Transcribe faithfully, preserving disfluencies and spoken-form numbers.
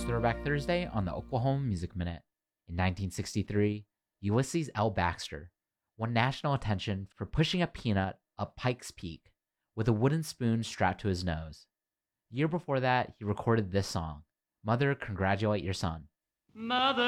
Throwback Thursday on the Oklahoma Music Minute. In nineteen sixty-three, Ulysses L. Baxter won national attention for pushing a peanut up Pikes Peak with a wooden spoon strapped to his nose. A year before that, he recorded this song, Mother, Congratulate Your Son. Mother,